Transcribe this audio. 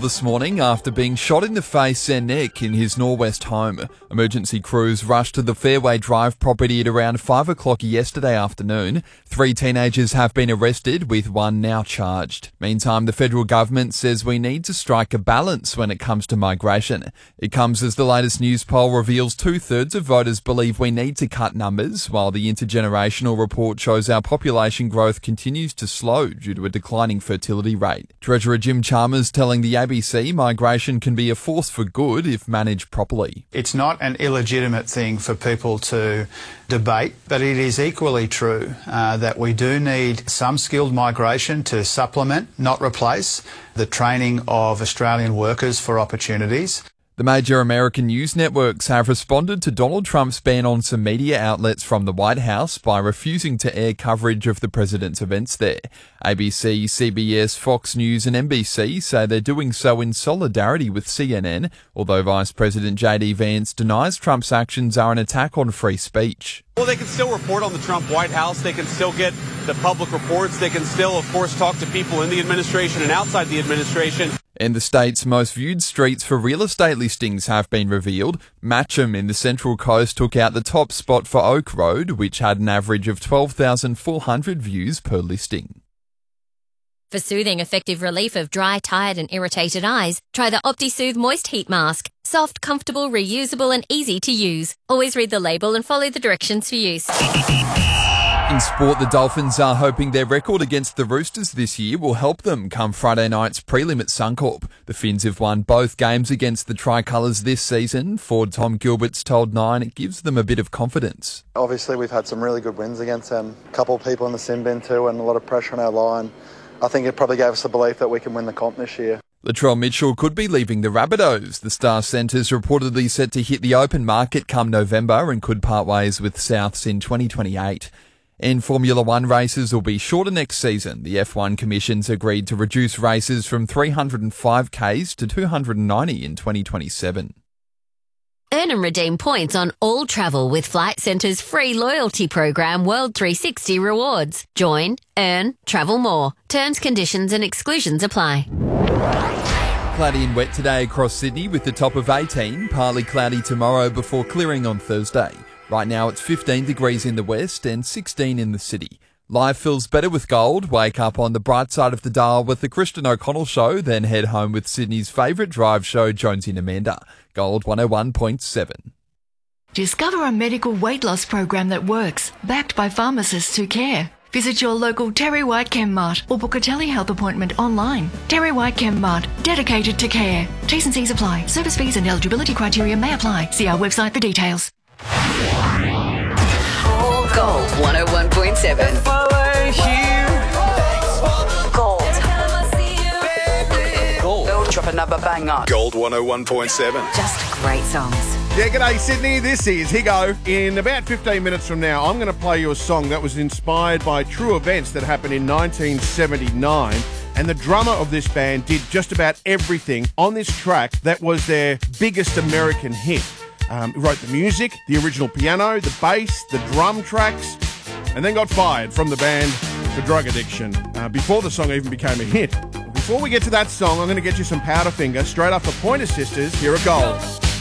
this morning after being shot in the face and neck in his Norwest home. Emergency crews rushed to the Fairway Drive property at around 5 o'clock yesterday afternoon. 3 teenagers have been arrested, with one now charged. Meantime, the federal government says we need to strike a balance when it comes to migration. It comes as the latest news poll reveals 2/3 of voters believe we need to cut numbers, while the intergenerational report shows our population growth continues to slow due to a declining fertility rate. Treasurer Jim Chalmers telling the ABC migration can be a force for good if managed properly. It's not an illegitimate thing for people to debate, but it is equally true that we do need some skilled migration to supplement, not replace, the training of Australian workers for opportunities. The major American news networks have responded to Donald Trump's ban on some media outlets from the White House by refusing to air coverage of the president's events there. ABC, CBS, Fox News and NBC say they're doing so in solidarity with CNN, although Vice President JD Vance denies Trump's actions are an attack on free speech. Well, they can still report on the Trump White House. They can still get the public reports. They can still, of course, talk to people in the administration and outside the administration. And the state's most viewed streets for real estate listings have been revealed. Matcham in the Central Coast took out the top spot for Oak Road, which had an average of 12,400 views per listing. For soothing, effective relief of dry, tired and irritated eyes, try the OptiSoothe Moist Heat Mask. Soft, comfortable, reusable and easy to use. Always read the label and follow the directions for use. In sport, the Dolphins are hoping their record against the Roosters this year will help them come Friday night's prelim at Suncorp. The Finns have won both games against the Tricolours this season. Forward Tom Gilbert's told Nine it gives them a bit of confidence. Obviously, we've had some really good wins against them. A couple of people in the sin bin too and a lot of pressure on our line. I think it probably gave us the belief that we can win the comp this year. Latrell Mitchell could be leaving the Rabbitohs. The Star Centre's reportedly set to hit the open market come November and could part ways with Souths in 2028. In Formula One races will be shorter next season. The F1 Commission's agreed to reduce races from 305 Ks to 290 in 2027. Earn and redeem points on all travel with Flight Centre's free loyalty program World 360 Rewards. Join, earn, travel more. Terms, conditions and exclusions apply. Cloudy and wet today across Sydney with the top of 18. Partly cloudy tomorrow before clearing on Thursday. Right now it's 15 degrees in the west and 16 in the city. Life feels better with Gold. Wake up on the bright side of the dial with the Christian O'Connell Show, then head home with Sydney's favourite drive show, Jonesy and Amanda. Gold 101.7. Discover a medical weight loss program that works, backed by pharmacists who care. Visit your local Terry White Chemmart or book a telehealth appointment online. Terry White Chemmart, dedicated to care. T's and C's apply. Service fees and eligibility criteria may apply. See our website for details. Gold 101.7. Gold. Drop another banger. Gold 101.7. Just great songs. Yeah, g'day Sydney, this is Higo. In about 15 minutes from now, I'm going to play you a song that was inspired by true events that happened in 1979. And the drummer of this band did just about everything on this track that was their biggest American hit. He wrote the music, the original piano, the bass, the drum tracks, and then got fired from the band for drug addiction before the song even became a hit. Before we get to that song, I'm going to get you some Powderfinger straight off the Pointer Sisters here at Gold.